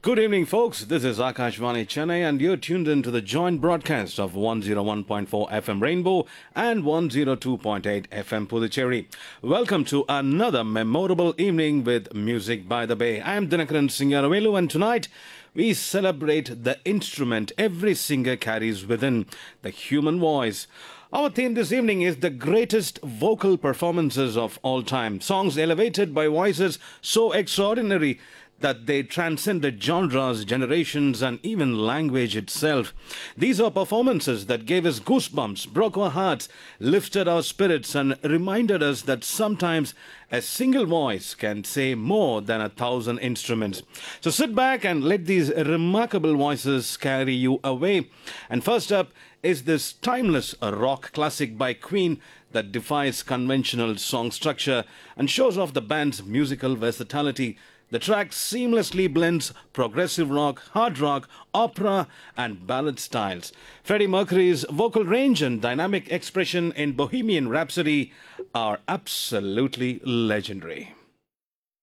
Good evening, folks. This is Akashvani Chennai, and you're tuned into the joint broadcast of 101.4 FM Rainbow and 102.8 FM Puducherry. Welcome to another memorable evening with Music by the Bay. I'm Dinakaran Singaravelu, and tonight we celebrate the instrument every singer carries within, the human voice. Our theme this evening is the greatest vocal performances of all time. Songs elevated by voices so extraordinary that they transcended genres, generations, and even language itself. These are performances that gave us goosebumps, broke our hearts, lifted our spirits, and reminded us that sometimes a single voice can say more than 1,000 instruments. So sit back and let these remarkable voices carry you away. And first up is this timeless rock classic by Queen that defies conventional song structure and shows off the band's musical versatility. The track seamlessly blends progressive rock, hard rock, opera, and ballad styles. Freddie Mercury's vocal range and dynamic expression in Bohemian Rhapsody are absolutely legendary.